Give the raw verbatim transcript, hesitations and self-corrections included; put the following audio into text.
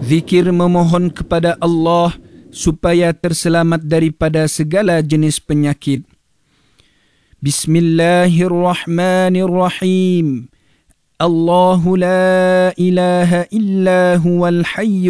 Zikir memohon kepada Allah supaya terselamat daripada segala jenis penyakit. Bismillahirrahmanirrahim. Allahu la ilaha illa huwal hayy